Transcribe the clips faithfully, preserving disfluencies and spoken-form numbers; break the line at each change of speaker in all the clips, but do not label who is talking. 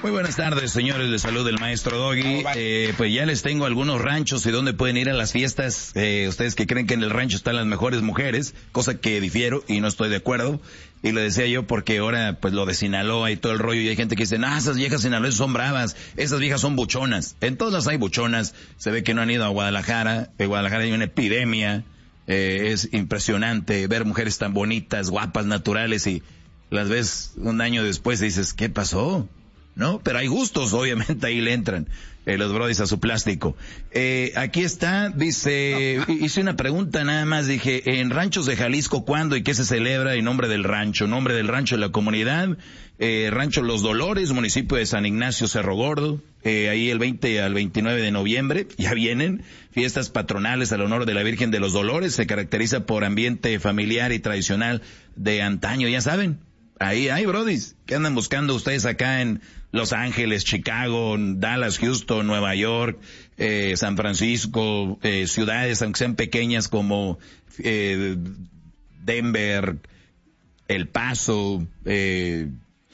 Muy buenas tardes, señores, de salud del maestro Doggy. Eh, pues ya les tengo algunos ranchos y dónde pueden ir a las fiestas. Eh, ustedes que creen que en el rancho están las mejores mujeres, cosa que difiero y no estoy de acuerdo. Y lo decía yo porque ahora, pues lo de Sinaloa y todo el rollo, y hay gente que dice, ah, esas viejas sinaloenses son bravas, esas viejas son buchonas. En todas las hay buchonas. Se ve que no han ido a Guadalajara. En Guadalajara hay una epidemia. Eh, es impresionante ver mujeres tan bonitas, guapas, naturales, y las ves un año después y dices, ¿qué pasó? ¿No? Pero hay gustos, obviamente, ahí le entran eh, los brodis a su plástico. Eh, aquí está, dice, hice una pregunta nada más, dije, en ranchos de Jalisco, ¿cuándo y qué se celebra en nombre del rancho? Nombre del rancho de la comunidad, eh, Rancho Los Dolores, municipio de San Ignacio, Cerro Gordo, eh, ahí el veinte al veintinueve de noviembre, ya vienen, fiestas patronales al honor de la Virgen de los Dolores, se caracteriza por ambiente familiar y tradicional de antaño, ya saben. Ahí hay brodis que andan buscando ustedes acá en Los Ángeles, Chicago, Dallas, Houston, Nueva York, eh, San Francisco, eh, ciudades aunque sean pequeñas como eh, Denver, El Paso, eh,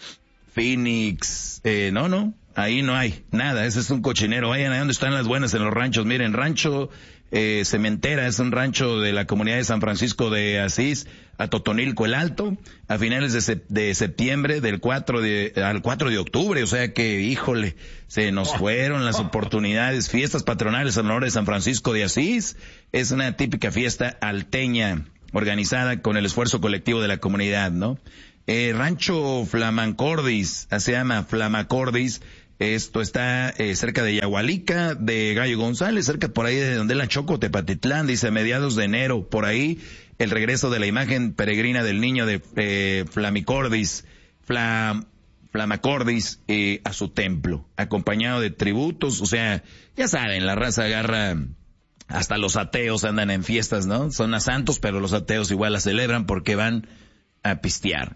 Phoenix, eh, no, no, ahí no hay nada, ese es un cochinero. Vayan a donde están las buenas en los ranchos. Miren, rancho eh, Cementera es un rancho de la comunidad de San Francisco de Asís, a Totonilco el Alto, a finales de, sep- de septiembre, del cuatro de, al cuatro de octubre, o sea que, híjole, se nos fueron las oportunidades. Fiestas patronales en honor de San Francisco de Asís, es una típica fiesta alteña, organizada con el esfuerzo colectivo de la comunidad, ¿no? Eh, Rancho Flamacordis, se llama Flamacordis. Esto está eh, cerca de Yagualica, de Gallo González, cerca por ahí de donde la Choco, Tepatitlán, dice mediados de enero, por ahí, el regreso de la imagen peregrina del niño de eh, Flamicordis, Flam, Flamacordis, eh, a su templo, acompañado de tributos, o sea, ya saben, la raza agarra, hasta los ateos andan en fiestas, ¿no? Son a santos, pero los ateos igual la celebran porque van a pistear.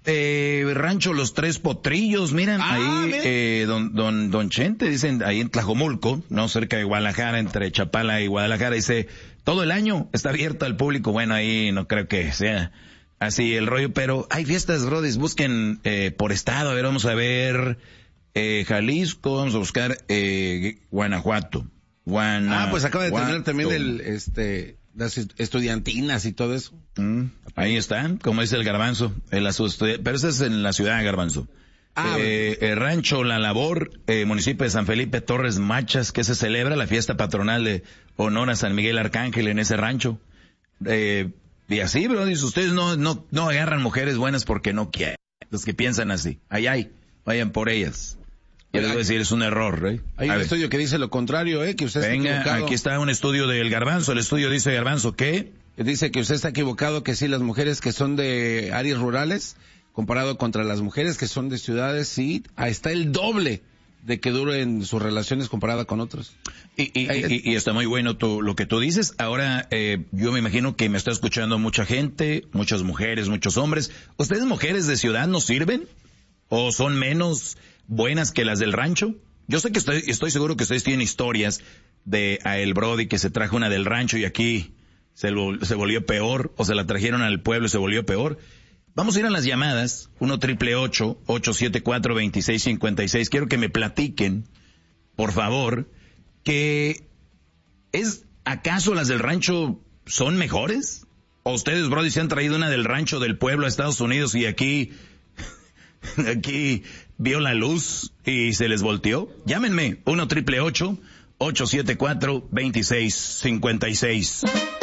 eh, Rancho Los Tres Potrillos, miren, ah, ahí, eh, don, don, don Chente, dicen, ahí en Tlajomulco, no, cerca de Guadalajara, entre Chapala y Guadalajara, dice, todo el año está abierto al público. Bueno, ahí no creo que sea así el rollo, pero hay fiestas, brodis, busquen, eh, por estado, a ver, vamos a ver, eh, Jalisco, vamos a buscar, eh, Guanajuato. Guana,
ah, pues acaba de
Guanajuato.
tener también el, este, las estudiantinas y todo eso.
Mm, ahí están, como dice el Garbanzo, el asust- pero ese es en la ciudad de Garbanzo. Ah, eh, el Rancho La Labor, eh, municipio de San Felipe Torres Machas, que se celebra la fiesta patronal de honor a San Miguel Arcángel en ese rancho. Eh, y así, bro, dice, ustedes no, no, no agarran mujeres buenas porque no quieren. Los que piensan así, ahí hay, vayan por ellas. Y les voy a decir, es un error, ¿eh?
Hay a un ver. estudio que dice lo contrario, ¿eh? Que usted
Venga,
está equivocado.
Aquí está un estudio del Garbanzo. El estudio dice, Garbanzo, ¿qué?
Dice que usted está equivocado, que sí, las mujeres que son de áreas rurales, comparado contra las mujeres que son de ciudades, sí, ahí está el doble de que duren sus relaciones comparada con otros.
Y, y, y, y está muy bueno tu, lo que tú dices. Ahora, eh, yo me imagino que me está escuchando mucha gente, muchas mujeres, muchos hombres. ¿Ustedes mujeres de ciudad no sirven? ¿O son menos buenas que las del rancho? Yo sé que estoy, estoy seguro que ustedes tienen historias de a el Brody que se trajo una del rancho y aquí se, lo, se volvió peor, o se la trajeron al pueblo y se volvió peor. Vamos a ir a las llamadas, uno triple ocho, ocho siete cuatro, dos seis cinco seis. Quiero que me platiquen, por favor, que es, ¿acaso las del rancho son mejores? ¿O ustedes, Brody, se han traído una del rancho del pueblo a Estados Unidos y aquí, aquí vio la luz y se les volteó? Llámenme, uno triple ocho, ocho siete cuatro, dos seis cinco seis.